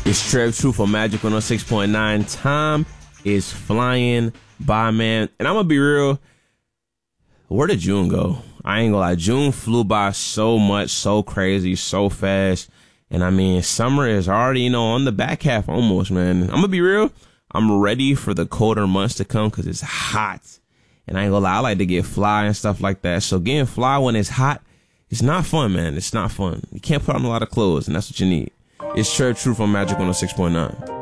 It's Trev Truth on Magic 106.9. Time is flying by, man. And I'm going to be real. Where did June go? I ain't gonna lie. June flew by so much, so crazy, so fast. And I mean, summer is already, on the back half almost, man. I'm going to be real. I'm ready for the colder months to come because it's hot. And I ain't gonna lie. I like to get fly and stuff like that. So getting fly when it's hot, it's not fun, man. It's not fun. You can't put on a lot of clothes, and that's what you need. It's Trev Truth on Magic 106.9.